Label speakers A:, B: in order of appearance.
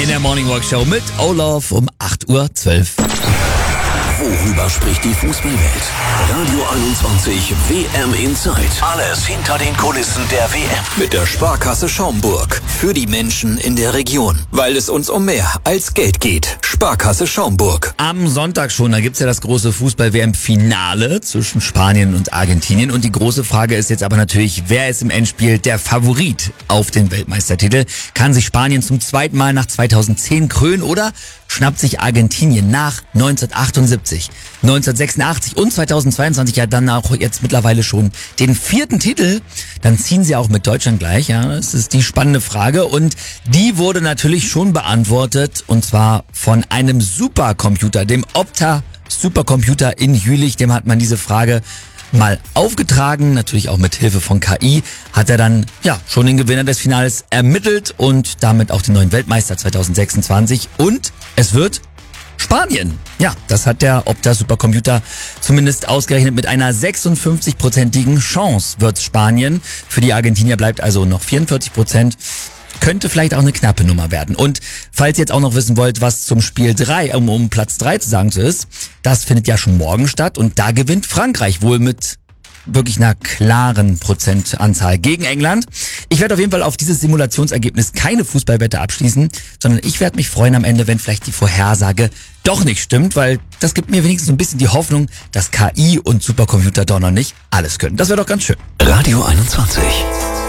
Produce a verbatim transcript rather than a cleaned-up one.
A: in der Morning Walk Show mit Olaf um acht Uhr zwölf.
B: Worüber spricht die Fußballwelt? Radio einundzwanzig W M Inside. Alles hinter den Kulissen der W M. Mit der Sparkasse Schaumburg. Für die Menschen in der Region. Weil es uns um mehr als Geld geht. Sparkasse Schaumburg.
A: Am Sonntag schon, da gibt's ja das große Fußball-W M-Finale zwischen Spanien und Argentinien. Und die große Frage ist jetzt aber natürlich, wer ist im Endspiel der Favorit auf den Weltmeistertitel? Kann sich Spanien zum zweiten Mal nach zweitausendzehn krönen oder schnappt sich Argentinien nach neunzehnhundertachtundsiebzig, neunzehnhundertsechsundachtzig und zweitausendzweiundzwanzig ja dann auch jetzt mittlerweile schon den vierten Titel? Dann ziehen sie auch mit Deutschland gleich, ja, das ist die spannende Frage und die wurde natürlich schon beantwortet und zwar von einem Supercomputer, dem Opta Supercomputer in Jülich, dem hat man diese Frage mal aufgetragen, natürlich auch mit Hilfe von K I, hat er dann ja schon den Gewinner des Finales ermittelt und damit auch den neuen Weltmeister zweitausendsechsundzwanzig und es wird Spanien. Ja, das hat der Opta Supercomputer zumindest ausgerechnet mit einer sechsundfünfzig-prozentigen Chance wird's Spanien. Für die Argentinier bleibt also noch vierundvierzig Prozent. Könnte vielleicht auch eine knappe Nummer werden. Und falls ihr jetzt auch noch wissen wollt, was zum Spiel drei, um, um Platz drei zu sagen so ist, das findet ja schon morgen statt und da gewinnt Frankreich wohl mit wirklich einer klaren Prozentanzahl gegen England. Ich werde auf jeden Fall auf dieses Simulationsergebnis keine Fußballwette abschließen, sondern ich werde mich freuen am Ende, wenn vielleicht die Vorhersage doch nicht stimmt, weil das gibt mir wenigstens so ein bisschen die Hoffnung, dass K I und Supercomputer doch noch nicht alles können. Das wäre doch ganz schön.
B: Radio einundzwanzig.